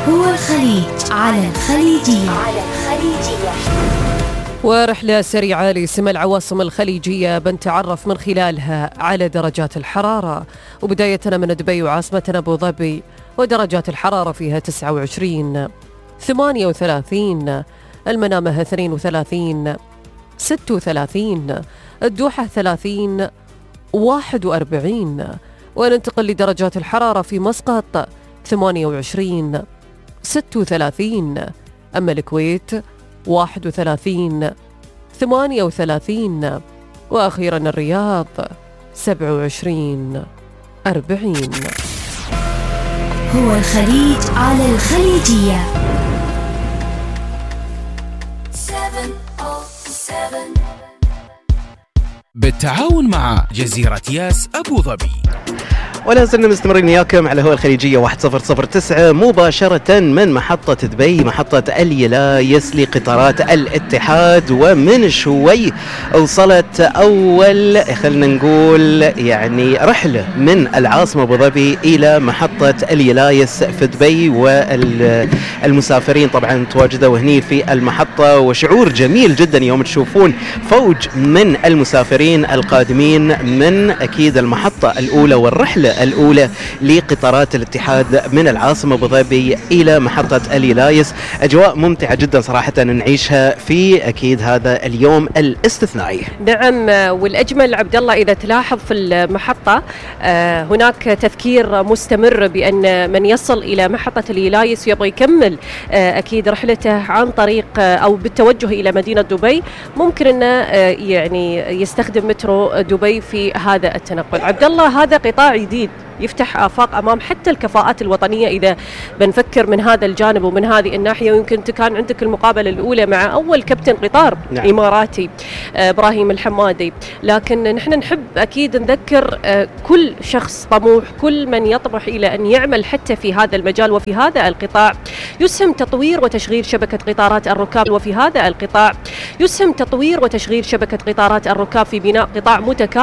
هو الخليج على الخليجية. ورحلة سريعة لسمى العواصم الخليجية بنتعرف من خلالها على درجات الحرارة، وبدايتنا من دبي وعاصمتنا أبو ظبي، ودرجات الحرارة فيها 29 38، المنامة 32 36، الدوحة 30 41. وننتقل لدرجات الحرارة في مسقط 28 36، أما الكويت 31 38، وأخيرا الرياض 27 40. هو الخليج على الخليجية. بالتعاون مع جزيرة ياس أبو ظبي. ولا زلنا مستمرين وياكم على هو الخليجية 1009 مباشرة من محطة دبي، محطة اليلايس لقطارات الاتحاد. ومن شوي وصلت أول خلنا نقول يعني رحلة من العاصمة أبو ظبي إلى محطة اليلايس في دبي، والمسافرين طبعا تواجدوا هني في المحطة، وشعور جميل جدا يوم تشوفون فوج من المسافرين القادمين من أكيد المحطة الأولى والرحلة الأولى لقطارات الاتحاد من العاصمة أبو ظبي إلى محطة اليلايس. أجواء ممتعة جدا صراحة نعيشها في أكيد هذا اليوم الاستثنائي. نعم، والأجمل عبد الله إذا تلاحظ في المحطة هناك تذكير مستمر بأن من يصل إلى محطة اليلايس يبغى يكمل أكيد رحلته عن طريق أو بالتوجه إلى مدينة دبي، ممكن أنه يعني يستخدم مترو دبي في هذا التنقل. عبد الله هذا قطاع جديد يفتح آفاق أمام حتى الكفاءات الوطنية إذا بنفكر من هذا الجانب ومن هذه الناحية. ويمكن كان عندك المقابلة الأولى مع أول كابتن قطار نعم. إماراتي إبراهيم الحمادي، لكن نحن نحب أكيد نذكر كل شخص طموح، كل من يطمح إلى أن يعمل حتى في هذا المجال وفي هذا القطاع، يسهم تطوير وتشغيل شبكة قطارات الركاب، وفي هذا القطاع يسهم تطوير وتشغيل شبكة قطارات الركاب في بناء قطاع متكامل